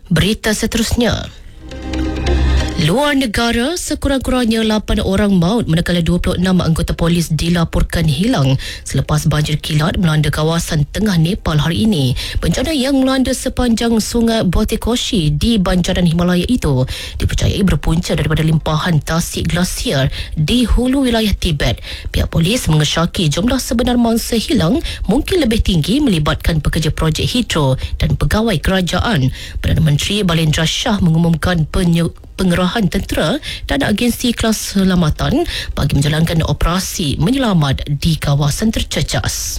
Berita seterusnya. Luar negara, sekurang-kurangnya 8 orang maut manakala 26 anggota polis dilaporkan hilang selepas banjir kilat melanda kawasan tengah Nepal hari ini. Bencana yang melanda sepanjang sungai Botikoshi di banjaran Himalaya itu dipercayai berpunca daripada limpahan tasik glasier di hulu wilayah Tibet. Pihak polis mengesyaki jumlah sebenar mangsa hilang mungkin lebih tinggi melibatkan pekerja projek hidro dan pegawai kerajaan. Perdana Menteri Balendra Shah mengumumkan pengerahan tentera dan agensi keselamatan bagi menjalankan operasi menyelamat di kawasan tercecas.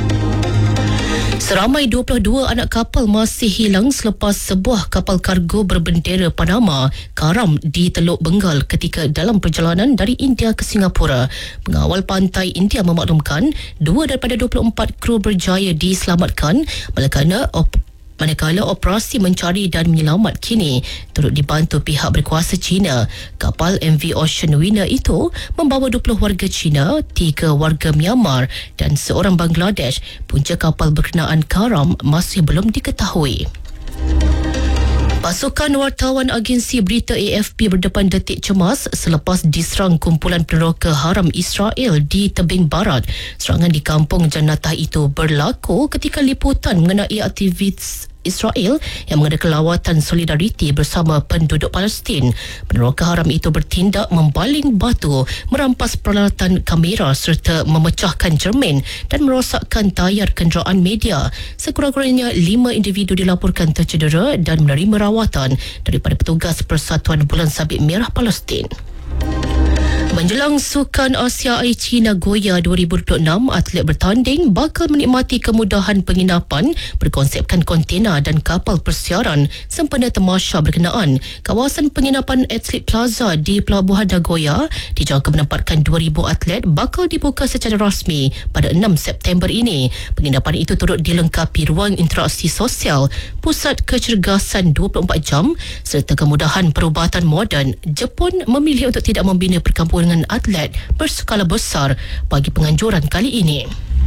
Seramai 22 anak kapal masih hilang selepas sebuah kapal kargo berbendera Panama karam di Teluk Bengal ketika dalam perjalanan dari India ke Singapura. Pengawal pantai India memaklumkan 2 daripada 24 kru berjaya diselamatkan manakala operasi mencari dan menyelamat kini turut dibantu pihak berkuasa China. Kapal MV Ocean Winner itu membawa 20 warga China, 3 warga Myanmar dan seorang Bangladesh. Punca kapal berkenaan karam masih belum diketahui. Pasukan wartawan agensi berita AFP berdepan detik cemas selepas diserang kumpulan peneroka haram Israel di tebing barat. Serangan di kampung Jannatah itu berlaku ketika liputan mengenai aktivis Israel yang mengadakan lawatan solidariti bersama penduduk Palestin. Peneroka haram itu bertindak membaling batu, merampas peralatan kamera serta memecahkan cermin dan merosakkan tayar kenderaan media. Sekurang-kurangnya 5 individu dilaporkan tercedera dan menerima rawatan daripada petugas Persatuan Bulan Sabit Merah Palestin. Menjelang Sukan Asia Aichi Nagoya 2026, atlet bertanding bakal menikmati kemudahan penginapan berkonsepkan kontena dan kapal persiaran sempena tamasya berkenaan. Kawasan penginapan Atlet Plaza di Pelabuhan Nagoya dijangka menempatkan 2,000 atlet bakal dibuka secara rasmi pada 6 September ini. Penginapan itu turut dilengkapi ruang interaksi sosial, pusat kecergasan 24 jam serta kemudahan perubatan moden. Jepun memilih untuk tidak membina perkampungan dengan atlet berskala besar bagi penganjuran kali ini.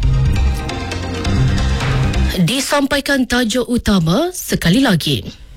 Disampaikan tajuk utama sekali lagi.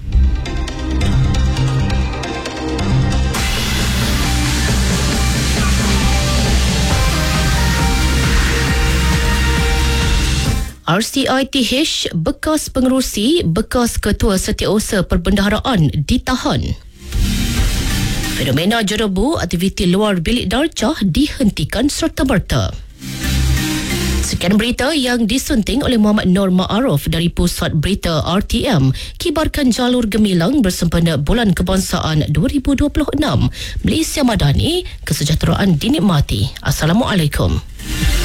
RCITH bekas pengerusi, bekas ketua setiausaha perbendaharaan ditahan. Fenomena jerebu aktiviti luar bilik darjah dihentikan serta-merta. Sekian berita yang disunting oleh Muhammad Nur Ma'aruf dari Pusat Berita RTM. Kibarkan jalur gemilang bersempena Bulan Kebangsaan 2026. Malaysia Madani, kesejahteraan dinikmati. Assalamualaikum.